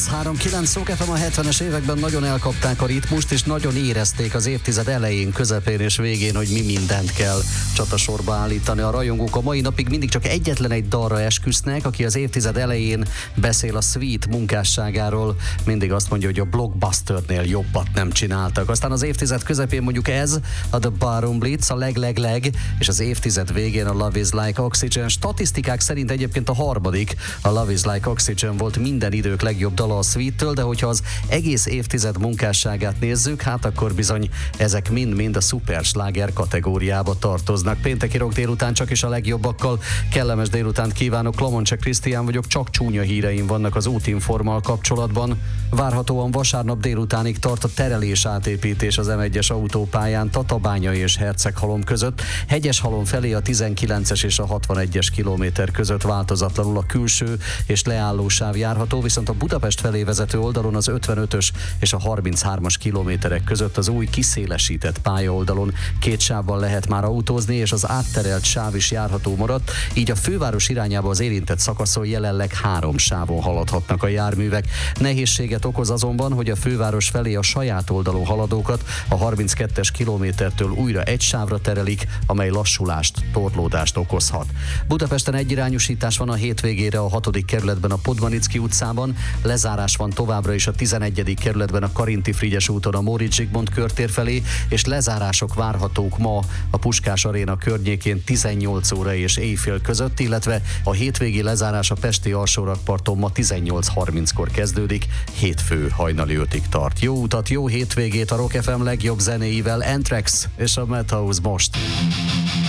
103.9 Szók FM a 70-es években nagyon elkapták a ritmust, és nagyon érezték az évtized elején, közepén és végén, hogy mi mindent kell csatasorba állítani. A rajongók a mai napig mindig csak egyetlen egy dalra esküsznek, aki az évtized elején beszél a Sweet munkásságáról, mindig azt mondja, hogy a Blockbusternél jobbat nem csináltak. Aztán az évtized közepén mondjuk ez, a The Baron Blitz, a leg, és az évtized végén a Love is Like Oxygen. Statisztikák szerint egyébként a harmadik, a Love is Like Oxygen volt minden idők legjobb dala a Sweettől, de hogyha az egész évtized munkásságát nézzük, hát akkor bizony ezek mind-mind a szupersláger kategóriába tartoznak. Pénteki rock délután csak is a legjobbakkal. Kellemes délutánt kívánok, Lamoncsek Krisztián vagyok, csak csúnya híreim vannak az útinformmal kapcsolatban. Várhatóan vasárnap délutánig tart a terelés átépítés az M1-es autópályán Tatabánya és Herceghalom között. Hegyeshalom felé a 19-es és a 61-es kilométer között változatlanul a külső és leálló sáv járható, viszont a Budapest felé vezető oldalon az 55-ös és a 33-as kilométerek között az új kiszélesített pályaoldalon két sávban lehet már autózni, és az átterelt sáv is járható maradt, így a főváros irányába az érintett szakaszon jelenleg 3 sávon haladhatnak a járművek. Nehézséget okoz azonban, hogy a főváros felé a saját oldalon haladókat a 32-es kilométertől újra egy sávra terelik, amely lassulást, torlódást okozhat. Budapesten egyirányúsítás van a hétvégére a 6. kerületben a Podmanicki utcában, lezárás van továbbra is a 11. kerületben a Karinti Frigyes úton a Móricz Zsigmond körtér felé, és lezárások várhatók ma a Puskás Aréna környékén 18 óra és éjfél között, illetve a hétvégi lezárás a pesti alsórakparton ma 18:30-kor kezdődik, hétfő hajnali 5-ig tart. Jó utat, jó hétvégét a Rock FM legjobb zenéivel, Anthrax és a Madhouse most.